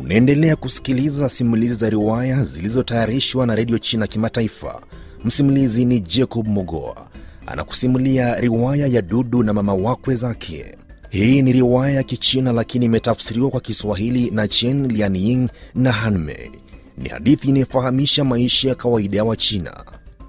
Unaendelea kusikiliza simulizi za riwaya zilizotayarishwa na Radio China Kimataifa. Msimulizi ni Jacob Mogoa. Anakusimulia riwaya ya Dudu na mama wakwe zake. Hii ni riwaya ya Kichina lakini imetafsiriwa kwa Kiswahili na Chen Lianying na Hanmei. Ni hadithi inayofahamisha maisha ya kawaida ya Wachina.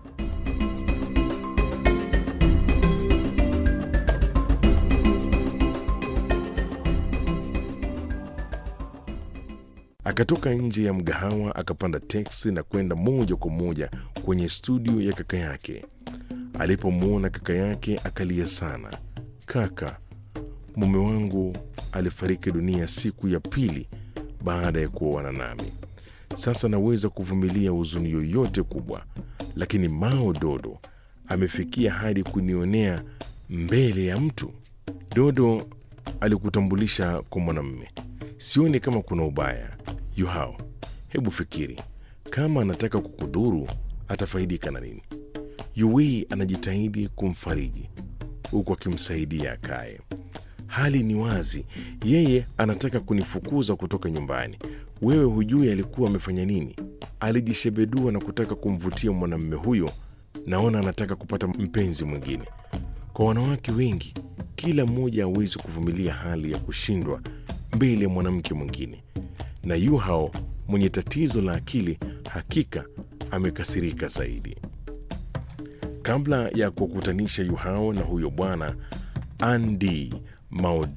Akatoka nje ya mgahawa akapanda teksi na kwenda moja kwa moja kwenye studio ya kaka yake. Alipomwona kaka yake akalia sana. Kaka, mume wangu alifariki dunia siku ya pili baada ya kuoana nami. Sasa naweza kuvumilia huzuni yoyote kubwa, lakini Mao Dodo amefikia hadi kunionea mbele ya mtu. Dodo alikutambulisha kwa mwanamume. Sioni kama kuna ubaya. Yu Hao, hebu fikiri, kama anataka kukudhuru atafaidika na nini? Yu Wei anajitahidi kumfariji huku akimsaidia akae. Hali ni wazi, yeye anataka kunifukuza kutoka nyumbani. Wewe hujui alikuwa amefanya nini? Alijishebedua na kutaka kumvutia mwanamume huyo. Naona anataka kupata mpenzi mwingine. Kwa wanawake wengi, kila mmoja hawezi kuvumilia hali ya kushindwa mbele ya mwanamke mwingine. Na Yu Hao mwenye tatizo la akili hakika amekasirika zaidi. Kabla ya kukutanisha Yu Hao na huyo bwana Andy, Mao